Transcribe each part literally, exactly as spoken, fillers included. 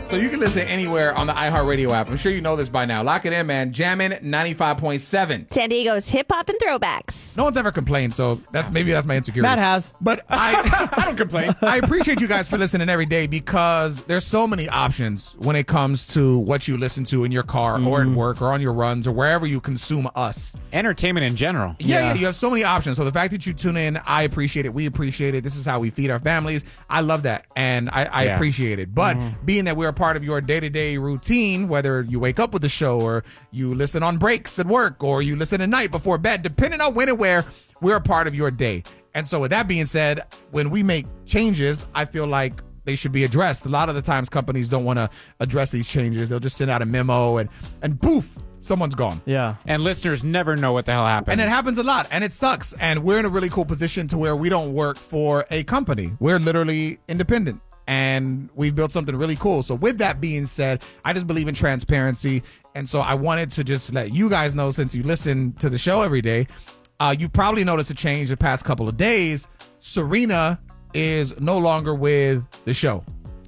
So you can listen anywhere on the iHeartRadio app. I'm sure you know this by now. Lock it in, man. Jammin' ninety-five point seven. San Diego's hip hop and throwbacks. No one's ever complained, so that's maybe that's my insecurity. Matt has. But I, I don't complain. I appreciate you guys for listening every day because there's so many options when it comes to what you listen to in your car mm-hmm. or at work or on your runs or wherever you consume us. Entertainment in general. Yeah, yeah, you have so many options. So the fact that you tune in, I appreciate it. We appreciate it. This is how we feed our families. I love that, and I, I yeah. appreciate it. But mm-hmm. being that we're a part of your day-to-day routine, whether you wake up with the show or you listen on breaks at work or you listen at night before bed, depending on when and where, we're a part of your day. And so with that being said, when we make changes, I feel like they should be addressed. A lot of the times companies don't want to address these changes. They'll just send out a memo and, and poof, someone's gone. Yeah. And listeners never know what the hell happened. And it happens a lot, and it sucks. And we're in a really cool position to where we don't work for a company. We're literally independent. And we've built something really cool. So with that being said, I just believe in transparency. And so I wanted to just let you guys know, since you listen to the show every day, uh, you probably noticed a change the past couple of days. Serena is no longer with the show.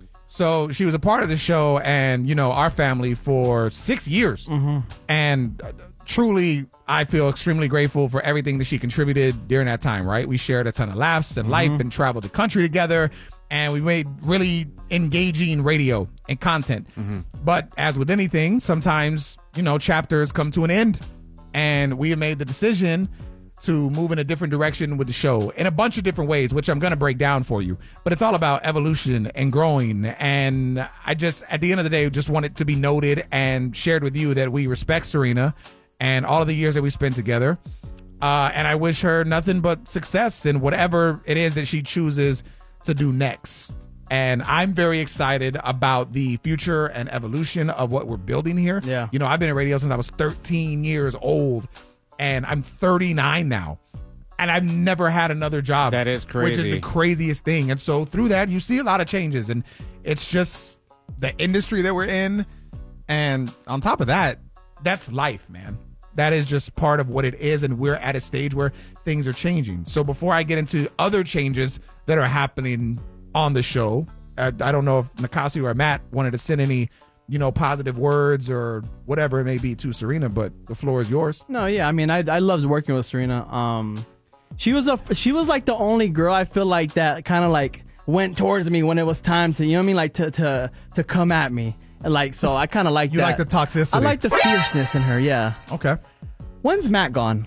So she was a part of the show and, you know, our family for six years. Mm-hmm. And uh, truly, I feel extremely grateful for everything that she contributed during that time, right? We shared a ton of laughs and mm-hmm. life and traveled the country together. And we made really engaging radio and content. Mm-hmm. But as with anything, sometimes, you know, chapters come to an end. And we have made the decision to move in a different direction with the show in a bunch of different ways, which I'm going to break down for you. But it's all about evolution and growing. And I just, at the end of the day, just want it to be noted and shared with you that we respect Serena and all of the years that we spent together. Uh, and I wish her nothing but success in whatever it is that she chooses to do next. And I'm very excited about the future and evolution of what we're building here. Yeah. You know, I've been in radio since I was thirteen years old, and I'm thirty-nine now. And I've never had another job. That is crazy. Which is the craziest thing. And so through that, you see a lot of changes. And it's just the industry that we're in. And on top of that, that's life, man. That is just part of what it is, and we're at a stage where things are changing. So before I get into other changes that are happening on the show, I, I don't know if Nakasi or Matt wanted to send any, you know, positive words or whatever it may be to Serena, but the floor is yours. No, yeah, I mean, I I loved working with Serena. Um, she was a she was like the only girl I feel like that kind of like went towards me when it was time to, you know what I mean, like to to to come at me. Like, so I kind of like you that. like the toxicity. I like the fierceness in her, yeah. Okay. When's Matt gone?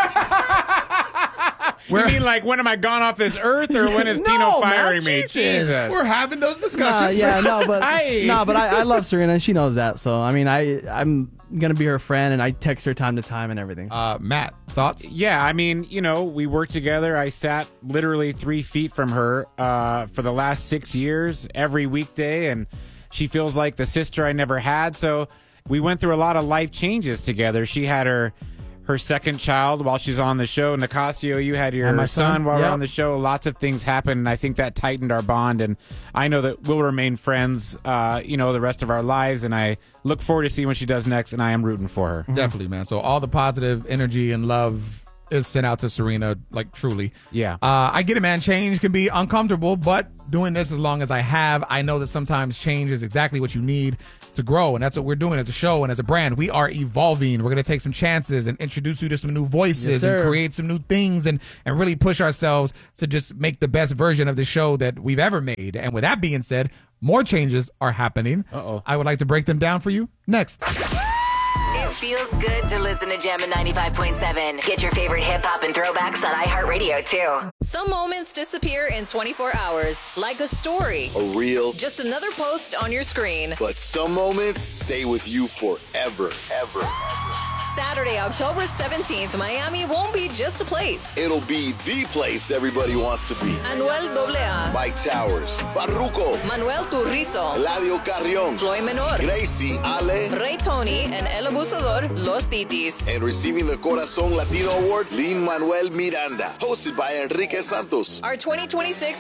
You mean like when am I gone off this earth, or when is no, Tino firing man, me? Jesus. Jesus. We're having those discussions. Nah, yeah, no, but I... no, but I, I love Serena and she knows that. So I mean, I I'm gonna be her friend, and I text her time to time and everything. So. Uh, Matt, thoughts? Yeah, I mean, you know, we worked together. I sat literally three feet from her uh, for the last six years, every weekday, and she feels like the sister I never had. So we went through a lot of life changes together. She had her. Her second child while she's on the show. Nicasio, you had your son, son while yep. we're on the show. Lots of things happened, and I think that tightened our bond. And I know that we'll remain friends, uh, you know, the rest of our lives. And I look forward to seeing what she does next, and I am rooting for her. Definitely, man. So all the positive energy and love is sent out to Serena, like truly. Yeah. Uh, I get it, man. Change can be uncomfortable, but doing this as long as I have, I know that sometimes change is exactly what you need to grow. And that's what we're doing as a show and as a brand. We are evolving. We're going to take some chances and introduce you to some new voices yes, and create some new things and, and really push ourselves to just make the best version of the show that we've ever made. And with that being said, more changes are happening. Uh-oh. I would like to break them down for you next. It feels good to listen to Jammin' ninety-five point seven. Get your favorite hip-hop and throwbacks on iHeartRadio, too. Some moments disappear in twenty-four hours, like a story. A reel. Just another post on your screen. But some moments stay with you forever. Ever. Saturday, October seventeenth, Miami won't be just a place. It'll be the place everybody wants to be. Anuel A A. Mike Towers. Barruco. Manuel Turizo. Eladio Carrion. Floyd Menor. Gracie. Ale. Ray Tony and El Abusador, Los Titis. And receiving the Corazon Latino Award, Lin-Manuel Miranda. Hosted by Enrique Santos. Our twenty twenty-six